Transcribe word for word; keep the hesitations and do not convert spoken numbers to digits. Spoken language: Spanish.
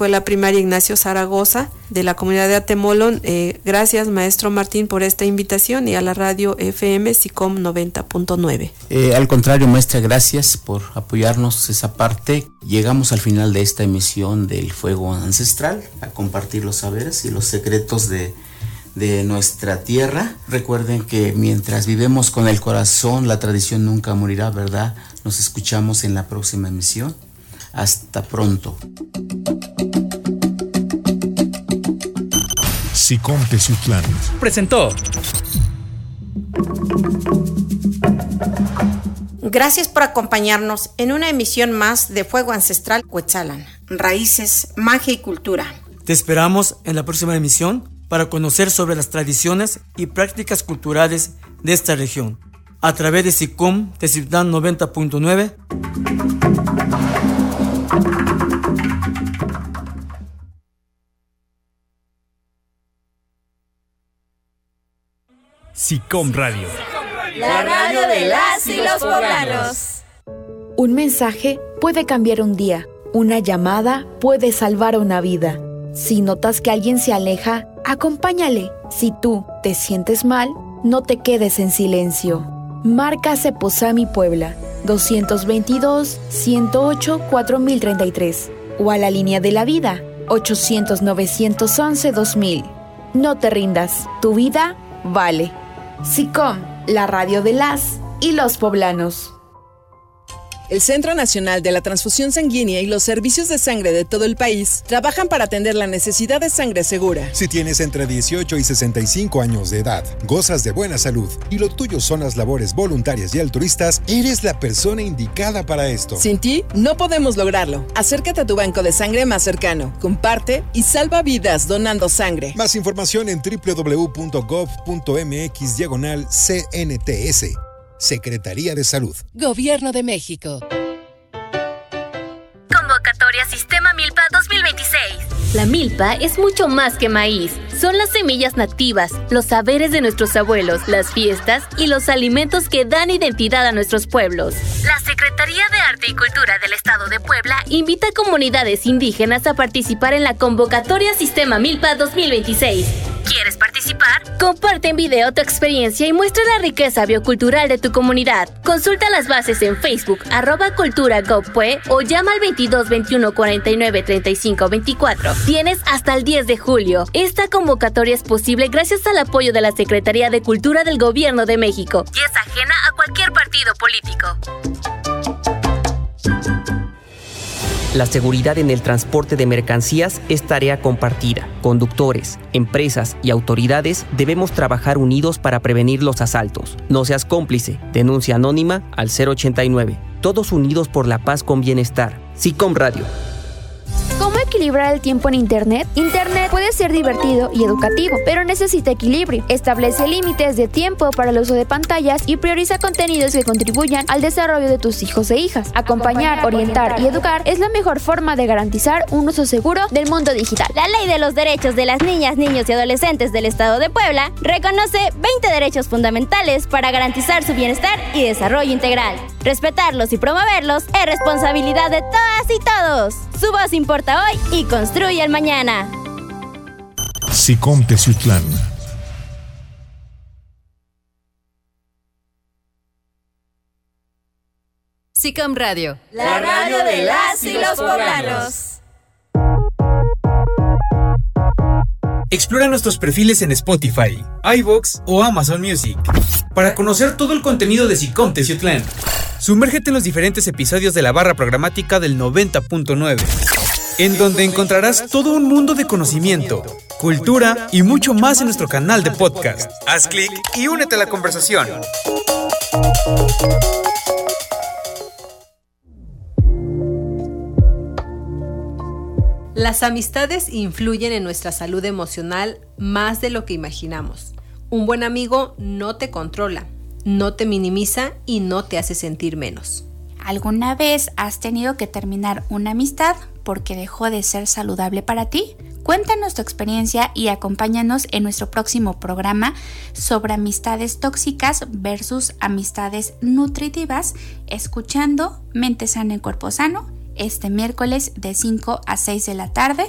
Escuela Primaria Ignacio Zaragoza de la comunidad de Atemolón. Eh, gracias, maestro Martín, por esta invitación, y a la radio F M SICOM noventa punto nueve. Eh, al contrario, maestra, gracias por apoyarnos esa parte. Llegamos al final de esta emisión del Fuego Ancestral, a compartir los saberes y los secretos de, de nuestra tierra. Recuerden que mientras vivemos con el corazón, la tradición nunca morirá, ¿verdad? Nos escuchamos en la próxima emisión. Hasta pronto. SICOM Teciutlán presentó. Gracias por acompañarnos en una emisión más de Fuego Ancestral Cuetzalan, Raíces, Magia y Cultura. Te esperamos en la próxima emisión para conocer sobre las tradiciones y prácticas culturales de esta región, a través de SICOM Teciutlán noventa punto nueve. SICOM Radio. La radio de las y los poblanos. Un mensaje puede cambiar un día. Una llamada puede salvar una vida. Si notas que alguien se aleja, acompáñale. Si tú te sientes mal, no te quedes en silencio. Marca Ceposami Puebla, dos veintidós, ciento ocho, cuatro mil treinta y tres. O a la línea de la vida, ochocientos, novecientos once, dos mil. No te rindas, tu vida vale. SICOM, la radio de las y los poblanos. El Centro Nacional de la Transfusión Sanguínea y los servicios de sangre de todo el país trabajan para atender la necesidad de sangre segura. Si tienes entre dieciocho y sesenta y cinco años de edad, gozas de buena salud y lo tuyo son las labores voluntarias y altruistas, eres la persona indicada para esto. Sin ti, no podemos lograrlo. Acércate a tu banco de sangre más cercano, comparte y salva vidas donando sangre. Más información en doble u doble u doble u punto gov punto m x diagonal C N T S. Secretaría de Salud. Gobierno de México. Convocatoria Sistema Milpa dos mil veintiséis. La milpa es mucho más que maíz. Son las semillas nativas, los saberes de nuestros abuelos, las fiestas y los alimentos que dan identidad a nuestros pueblos. La Secretaría de Arte y Cultura del Estado de Puebla invita a comunidades indígenas a participar en la convocatoria Sistema Milpa dos mil veintiséis. ¿Quieres participar? Comparte en video tu experiencia y muestra la riqueza biocultural de tu comunidad. Consulta las bases en Facebook, arroba cultura.gov.pue o llama al veintidós, veintiuno, cuarenta y nueve, treinta y cinco, veinticuatro. Tienes hasta el diez de julio. Esta convocatoria es posible gracias al apoyo de la Secretaría de Cultura del Gobierno de México y es ajena a cualquier partido político. La seguridad en el transporte de mercancías es tarea compartida. Conductores, empresas y autoridades debemos trabajar unidos para prevenir los asaltos. No seas cómplice. Denuncia anónima al cero ochenta y nueve. Todos unidos por la paz con bienestar. SICOM Radio. ¿Cómo equilibrar el tiempo en Internet? Internet puede ser divertido y educativo, pero necesita equilibrio. Establece límites de tiempo para el uso de pantallas y prioriza contenidos que contribuyan al desarrollo de tus hijos e hijas. Acompañar, Acompañar orientar, orientar y educar es la mejor forma de garantizar un uso seguro del mundo digital. La Ley de los Derechos de las Niñas, Niños y Adolescentes del Estado de Puebla reconoce veinte derechos fundamentales para garantizar su bienestar y desarrollo integral. Respetarlos y promoverlos es responsabilidad de todas y todos. Su voz importa hoy y construye el mañana. SICOM Teciutlán. SICOM Radio. La radio de las y los poblanos. Explora nuestros perfiles en Spotify, iVoox o Amazon Music para conocer todo el contenido de SICOM Teciutlán. Sumérgete en los diferentes episodios de la barra programática del noventa punto nueve, en donde encontrarás todo un mundo de conocimiento, cultura y mucho más en nuestro canal de podcast. Haz clic y únete a la conversación. Las amistades influyen en nuestra salud emocional más de lo que imaginamos. Un buen amigo no te controla, no te minimiza y no te hace sentir menos. ¿Alguna vez has tenido que terminar una amistad porque dejó de ser saludable para ti? Cuéntanos tu experiencia y acompáñanos en nuestro próximo programa sobre amistades tóxicas versus amistades nutritivas, escuchando Mente Sana y Cuerpo Sano, este miércoles de cinco a seis de la tarde